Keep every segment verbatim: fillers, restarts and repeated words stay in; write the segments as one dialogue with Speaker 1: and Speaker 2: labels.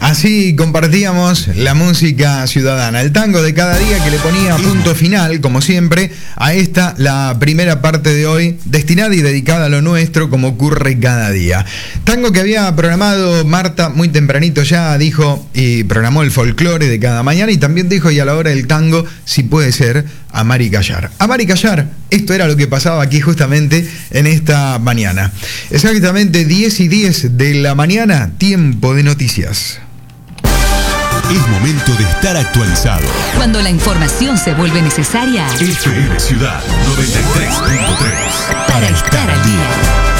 Speaker 1: Así compartíamos la música ciudadana, el tango de cada día que le ponía punto final, como siempre, a esta, la primera parte de hoy, destinada y dedicada a lo nuestro, como ocurre cada día. Tango que había programado Marta muy tempranito ya, dijo, y programó el folclore de cada mañana, y también dijo, y a la hora del tango, si puede ser, Amar y Callar. Amar y Callar, esto era lo que pasaba aquí justamente en esta mañana. Exactamente diez y diez de la mañana, tiempo de noticias.
Speaker 2: Es momento de estar actualizado.
Speaker 3: Cuando la información se vuelve necesaria.
Speaker 2: F M Ciudad noventa y tres punto tres.
Speaker 3: Para estar al día.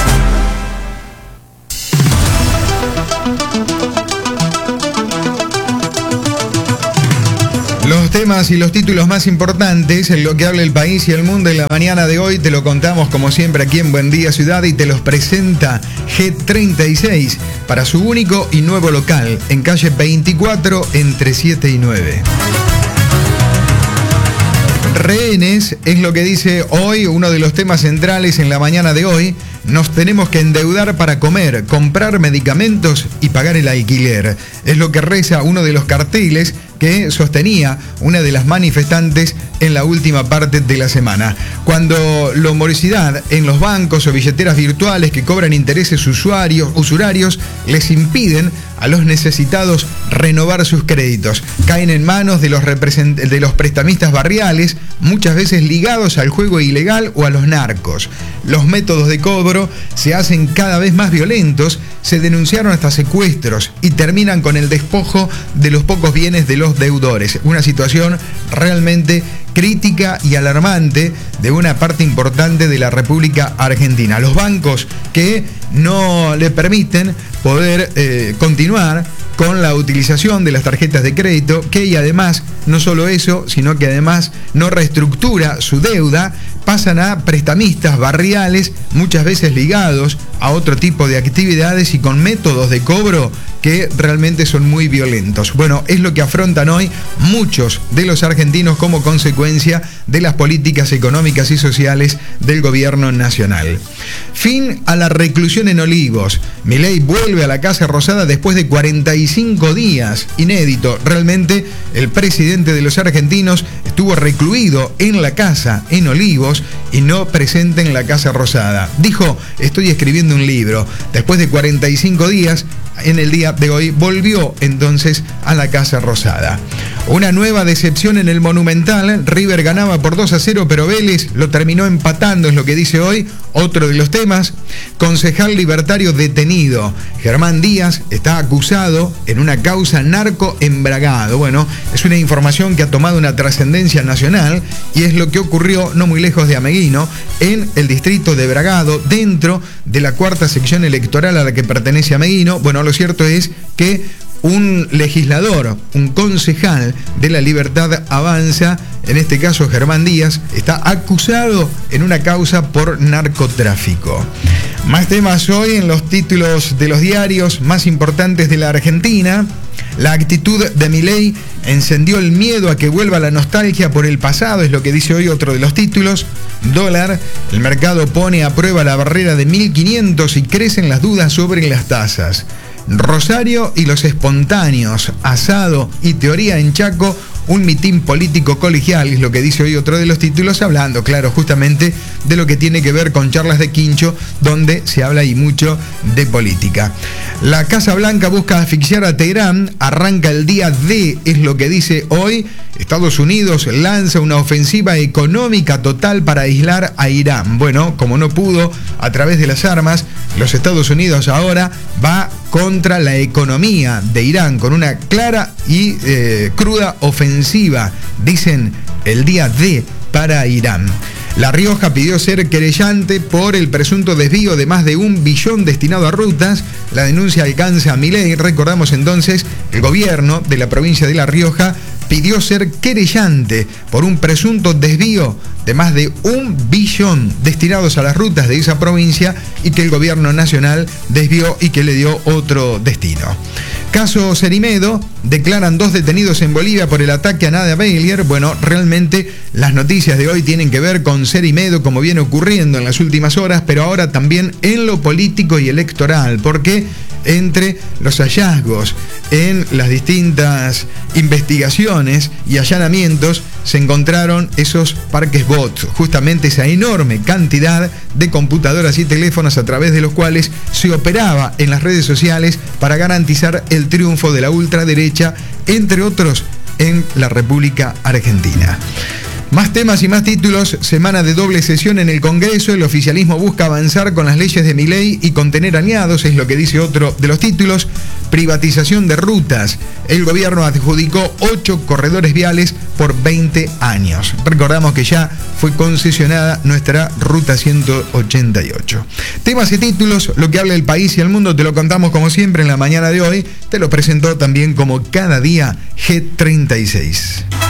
Speaker 1: Los temas y los títulos más importantes en lo que habla el país y el mundo en la mañana de hoy te lo contamos como siempre aquí en Buen Día Ciudad y te los presenta G treinta y seis para su único y nuevo local en calle veinticuatro entre siete y nueve. Rehenes es lo que dice hoy uno de los temas centrales en la mañana de hoy. Nos tenemos que endeudar para comer, comprar medicamentos y pagar el alquiler. Es lo que reza uno de los carteles que sostenía una de las manifestantes en la última parte de la semana. Cuando la morosidad en los bancos o billeteras virtuales que cobran intereses usuarios, usurarios les impiden a los necesitados renovar sus créditos. Caen en manos de los, represent- de los prestamistas barriales, muchas veces ligados al juego ilegal o a los narcos. Los métodos de cobro se hacen cada vez más violentos, se denunciaron hasta secuestros y terminan con el despojo de los pocos bienes de los deudores. Una situación realmente crítica y alarmante de una parte importante de la República Argentina. Los bancos que no le permiten poder eh, continuar con la utilización de las tarjetas de crédito, que y además, no solo eso, sino que además no reestructura su deuda, pasan a prestamistas barriales, muchas veces ligados a otro tipo de actividades y con métodos de cobro que realmente son muy violentos. Bueno, es lo que afrontan hoy muchos de los argentinos como consecuencia de las políticas económicas y sociales del gobierno nacional. Fin a la reclusión en Olivos. Milei vuelve a la Casa Rosada después de cuarenta y cinco días. Inédito. Realmente el presidente de los argentinos estuvo recluido en la casa en Olivos y no presente en la Casa Rosada. Dijo, estoy escribiendo un libro. Después de cuarenta y cinco días, en el día de hoy, volvió entonces a la Casa Rosada. Una nueva decepción en el Monumental. River ganaba por dos a cero, pero Vélez lo terminó empatando, es lo que dice hoy. Otro de los temas. Concejal libertario detenido. Germán Díaz está acusado en una causa narco embragado. Bueno, es una información que ha tomado una trascendencia nacional y es lo que ocurrió no muy lejos de Ameguino, en el distrito de Bragado, dentro de la cuarta sección electoral a la que pertenece Ameguino. Bueno, lo cierto es que un legislador, un concejal de la Libertad Avanza, en este caso Germán Díaz, está acusado en una causa por narcotráfico. Más temas hoy en los títulos de los diarios más importantes de la Argentina. La actitud de Milei encendió el miedo a que vuelva la nostalgia por el pasado, es lo que dice hoy otro de los títulos. Dólar, el mercado pone a prueba la barrera de mil quinientos y crecen las dudas sobre las tasas. Rosario y los espontáneos, asado y teoría en Chaco, un mitin político colegial, es lo que dice hoy otro de los títulos, hablando, claro, justamente de lo que tiene que ver con charlas de quincho, donde se habla y mucho de política. La Casa Blanca busca asfixiar a Teherán, arranca el día D, es lo que dice hoy. Estados Unidos lanza una ofensiva económica total para aislar a Irán. Bueno, como no pudo a través de las armas, los Estados Unidos ahora va contra la economía de Irán con una clara y eh, cruda ofensiva, dicen el día D para Irán. La Rioja pidió ser querellante por el presunto desvío de más de un billón destinado a rutas. La denuncia alcanza a Milei. Recordamos entonces, el gobierno de la provincia de La Rioja pidió ser querellante por un presunto desvío de más de un billón destinados a las rutas de esa provincia y que el gobierno nacional desvió y que le dio otro destino. Caso Cerimedo, declaran dos detenidos en Bolivia por el ataque a Nadia Beilier. Bueno, realmente las noticias de hoy tienen que ver con Cerimedo, como viene ocurriendo en las últimas horas, pero ahora también en lo político y electoral, porque entre los hallazgos en las distintas investigaciones y allanamientos se encontraron esos parques bots, justamente esa enorme cantidad de computadoras y teléfonos a través de los cuales se operaba en las redes sociales para garantizar el triunfo de la ultraderecha, entre otros, en la República Argentina. Más temas y más títulos. Semana de doble sesión en el Congreso. El oficialismo busca avanzar con las leyes de Milei y contener aliados, es lo que dice otro de los títulos. Privatización de rutas. El gobierno adjudicó ocho corredores viales por veinte años. Recordamos que ya fue concesionada nuestra ruta ciento ochenta y ocho. Temas y títulos, lo que habla el país y el mundo, te lo contamos como siempre en la mañana de hoy. Te lo presentó también como cada día G treinta y seis.